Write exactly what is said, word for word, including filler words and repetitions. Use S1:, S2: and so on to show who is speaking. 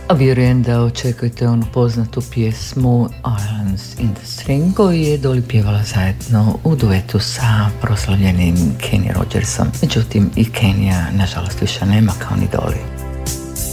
S1: A vjerujem da očekujete onu poznatu pjesmu Islands in the String koju je Dolly pjevala zajedno u duetu sa proslavljenim Kenny Rogersom. Međutim, i Kenija nažalost više nema kao ni Dolly.